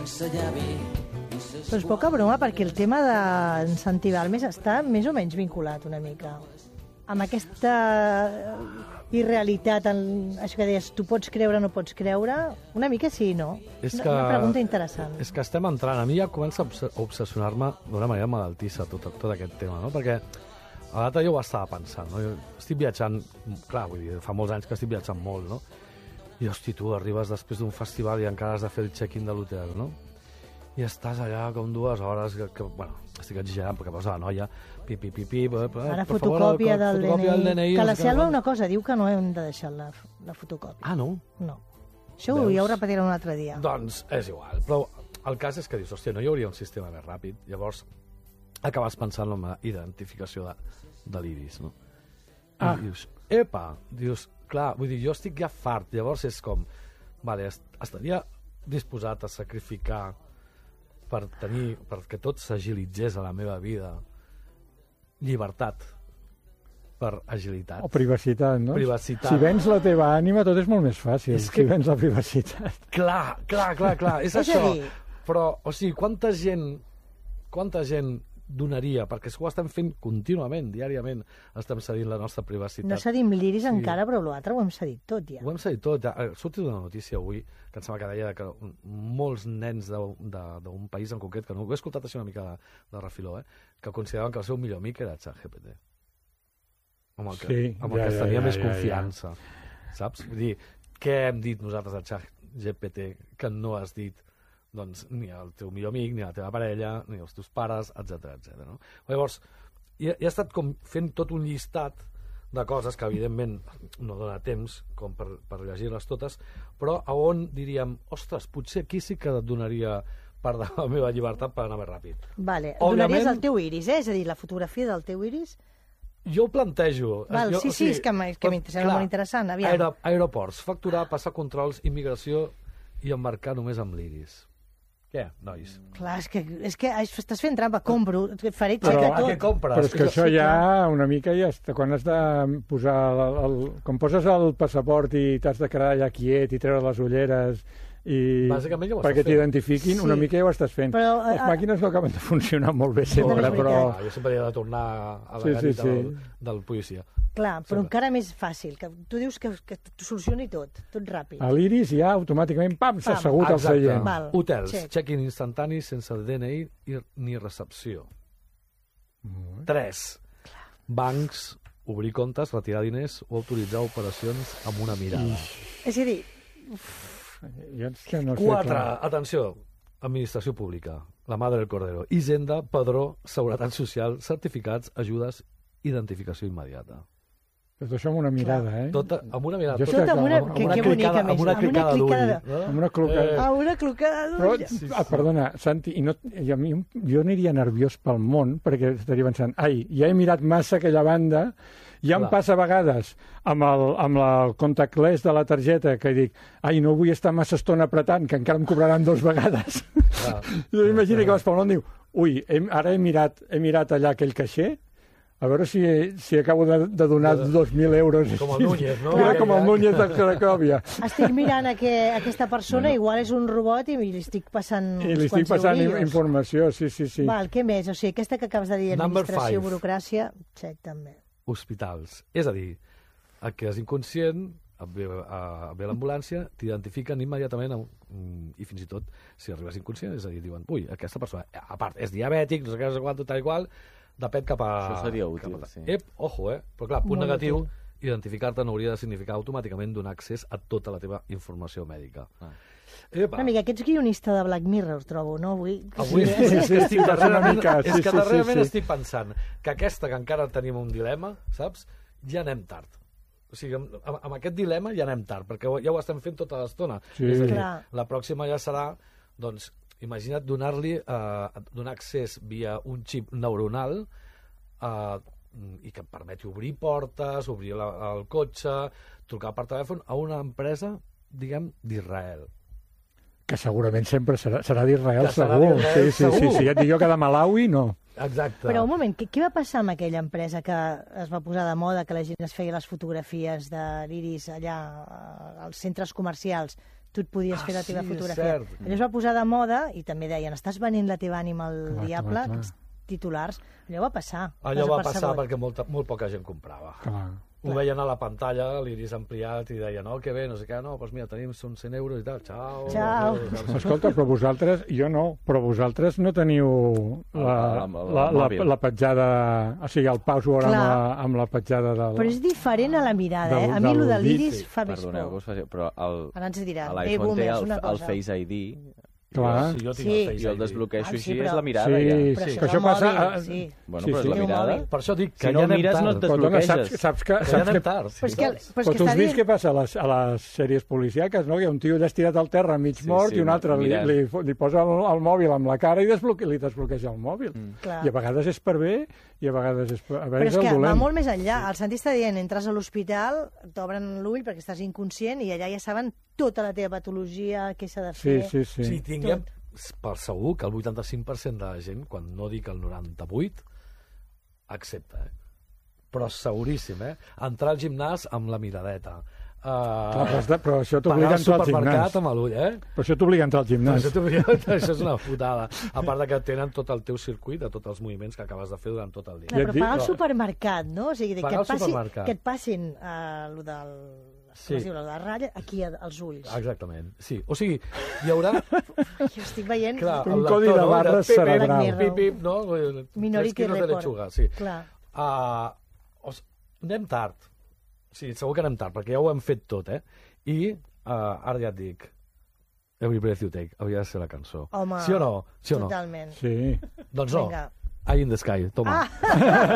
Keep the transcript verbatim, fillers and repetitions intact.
Però és poca broma, perquè el tema d'incentivar el més està més o menys vinculat una mica amb aquesta irrealitat, en, això que deies, tu pots creure o no pots creure, una mica sí, no? És una, que, una pregunta interessant. És que estem entrant, a mi ja comença a obsessionar-me d'una manera malaltissa tot, tot aquest tema, no? Perquè a l'altre jo ho estava pensant, no? Jo estic viatjant, clar, vull dir, fa molts anys que estic viatjant molt, no? I, hosti, tu arribes després d'un festival i encara has de fer el check-in de l'hotel, no? I estàs allà com dues hores, que, que bueno, estic exagerant, perquè posa la noia, pi, pi, pi, pi, eh, ara per fotocòpia, favor, del, fotocòpia del D N I. Que la no sé Selva què, una cosa, diu que no hem de deixar la, la fotocòpia. Ah, no? No. Això Veus? Ja ho repetirem un altre dia. Doncs és igual, però el cas és que dius, hòstia, no hi hauria un sistema més ràpid, llavors acabes pensant en la identificació de, de l'iris, no? Ah. I dius, epa, dius, clar, vull dir, jo estic ja fart, llavors és com, vale, estaria disposat a sacrificar per tenir, perquè tot s'agilitzés a la meva vida, llibertat per agilitat. O privacitat, no? Privacitat. Si vens la teva ànima, tot és molt més fàcil, és que... si vens la privacitat. Clar, clar, clar, clar, és, és això. Dir... Però, o sigui, quanta gent, quanta gent donaria, perquè ho estem fent contínuament, diàriament, estem cedint la nostra privacitat. No cedim l'iris sí. encara, però l'altre ho hem cedit tot, ja. Ho hem cedit tot. Ja. Ha sortit una notícia avui, que em sembla que deia que molts nens d'un país en concret, que no ho he escoltat així una mica de, de refiló, eh, que consideraven que el seu millor amic era ChatGPT. Amb el que, sí, amb el ja, que es tenia ja, més ja, confiança. Ja. Saps? Vull dir, què hem dit nosaltres a ChatGPT que no has dit doncs ni el teu millor amic, ni la teva parella, ni els teus pares, etcètera, etcètera. No? Llavors, he, he estat com fent tot un llistat de coses que, evidentment, no dona temps com per, per llegir-les totes, però a on diríem, ostres, potser aquí sí que et donaria part de la meva llibertat per anar més ràpid. Vale, Òbviament, donaries el teu iris, eh? És a dir, la fotografia del teu iris... Jo ho plantejo. Val, jo, sí, o sigui, sí, és que m'interessa molt interessant. Aviam. Aero, aeroports, facturar, passar controls, immigració i embarcar només amb l'iris. Què, nois? Clar, és que, és que estàs fent trampa, compro, faré però, xeca tot. Què compres? Però és que això ja una mica ja està. Quan has de posar... El, el, quan poses el passaport i t'has de quedar allà quiet i treure les ulleres i bàsicament ja ho perquè estàs fent. t'identifiquin, sí. Una mica ja ho estàs fent. Però, les uh, màquines no acaben de funcionar molt bé sempre, no, però... Ah, jo sempre he de tornar a la sí, garita sí, sí. del, del policia. Clar, però sempre. Encara més fàcil, que tu dius que, que t'ho solucioni tot, tot ràpid. A l'Iris ja automàticament, pam, s'ha assegut al seient. Hotels, check-in instantani sense el D N I ni recepció. Mm. Tres, Clar. Bancs, obrir comptes, retirar diners o autoritzar operacions amb una mirada. I... És a dir... Jo és que no sé, Quatre, clar. Atenció, administració pública, la Madre del Cordero, Hisenda, Padró, Seguretat Social, certificats, ajudes, identificació immediata. Tot això amb una mirada, eh? Tot amb una mirada. Tot amb una, amb, que, una que clicada, amb una clicada d'ull. De... Amb una clicada d'ull. Amb una clicada d'ull. Sí, sí. Ah, perdona, Santi, i no, i a mi, jo aniria nerviós pel món, perquè estaria pensant, ai, ja he mirat massa aquella banda, ja em Clar. Passa a vegades amb el, amb el contactless de la targeta que dic, ai, no vull estar massa estona apretant, que encara em cobraran dos vegades. Jo imagino que vas pel món i diu, ui, he, ara he mirat, he mirat allà aquell caixer, a veure si, si acabo de, de donar dos mil euros. Com el Núñez, no? Mira, com el Núñez de Cracòvia. Estic mirant a que, aquesta persona, no. Igual és un robot i li estic passant I li estic passant eurillos. Informació, sí, sí, sí. Val, què més? O sigui, aquesta que acabes de dir, administració, burocràcia, check també. Hospitals. És a dir, el que és inconscient, ve, a, ve l'ambulància, t'identifiquen immediatament, a, i fins i tot, si arribes inconscient, és a dir, diuen, ui, aquesta persona, a part, és diabètic, no sé què, no sé quant, tal i qual, depèn cap a... Això seria útil, a... sí. Ep, ojo, eh? Però clar, punt Molt negatiu, útil. Identificar-te no hauria de significar automàticament donar accés a tota la teva informació mèdica. Ah. Epa. Una mica, que ets guionista de Black Mirror, trobo, no? Avui, Avui sí, sí, és que estic darrerament, mica, és sí, que sí, darrerament sí, sí. estic pensant que aquesta, que encara tenim un dilema, saps? Ja anem tard. O sigui, amb, amb aquest dilema ja anem tard, perquè ja ho estem fent tota l'estona. Sí. És a dir, Clar. la pròxima ja serà, doncs, imagina't donar-li, eh, donar accés via un xip neuronal eh, i que et permeti obrir portes, obrir la, el cotxe, trucar per telèfon a una empresa, diguem, d'Israel. Que segurament sempre serà, serà d'Israel, serà segur. d'Israel, sí, sí, segur. sí, sí, ja et dic jo que de Malawi no. Exacte. Però un moment, què, què va passar amb aquella empresa que es va posar de moda, que la gent es feia les fotografies de l'iris allà als centres comercials? tu et podies Ah, fer la teva sí, és fotografia. cert. Allò es va posar de moda i també deien, estàs venent la teva ànima al Clar, diable, clar, clar. aquests titulars. Allò va passar. Allò va passar desapercebut. perquè molta, molt poca gent comprava. Clar. Ho veien a la pantalla, l'iris ampliat, i deien, oh, que bé, no sé què, no, doncs mira, tenim són cent euros i tal, xau. Ciao. Escolta, però vosaltres, jo no, però vosaltres no teniu la, Amb el- amb el la, la, mòbil. la petjada, o sigui, el password amb Clar. la, amb la petjada del... Però és diferent a la mirada, eh? Del- A mi del el de dit, l'iris sí. fa més Perdoneu que por. us faci... Però el, Ara ens diran, a eh, l'iPhone té boomers, el, una el cosa. Face I D Clar. Sí, jo tinc Sí. el Face i el I D. desbloqueixo Ah, sí, així, però- és la mirada Sí, ja. Però sí, això que això del passa... mòbil, a- sí. Bueno, Sí, però és sí. la Té un mirada. mòbil. Per això dic que Si no ja anem mires, tard. no et Però, dona, saps, desbloqueixes. saps que... Que ja Saps anem que tard. Sí, Però és que, saps? però és però que tu has està vist dient... què passa a les, a les sèries policiaques, no? Hi ha un tio allà estirat al terra mig Sí, mort sí, i un altre li, mirant. li, li posa el, el mòbil amb la cara i desbloque, li desbloqueja el mòbil. Mm. Clar. I a vegades és per bé i a vegades és, per, a Però vegades és és que el va dolent. molt més enllà. El Santi està dient, entres a l'hospital, t'obren l'ull perquè estàs inconscient i allà ja saben tota la teva patologia, què s'ha de Sí, fer. sí, sí. Sí, tinguem per segur que el vuitanta-cinc per cent de la gent, quan no dic el noranta-vuit, accepta, eh? Però seguríssim, eh? Entrar al gimnàs amb la miradeta. Uh, Clar, però, has de, però això pagar t'obliga al a entrar al supermercat gimnàs. amb l'ull, eh? Però això t'obliga a entrar al Però gimnàs. Això, t'obliga- això és una putada. A part de que tenen tot el teu circuit de tots els moviments que acabes de fer durant tot el dia. Clar, Ja et però dic- pagar al no. supermercat, no? O sigui, que Pagar et, al passi, supermercat. que et passin uh, lo del... Sí. Com es diu, lo de la ratlla, aquí a- als ulls. Exactament, sí. O sigui, hi haurà... Jo estic veient... Clar, Un el codi lector, de no? barres Pip, pip, cerebral. Pip, pip, no? Minority Tres quilos de Report. lechuga, sí. Clar. Uh, os, anem tard. Sí, segur que anem tard, perquè ja ho hem fet tot, eh? I uh, ara ja et dic, Every Breath You Take, hauria de ser la cançó. Home, sí o no? Sí o no? totalment. Sí. Doncs no. Vinga. Eye in the Sky, toma. Ah!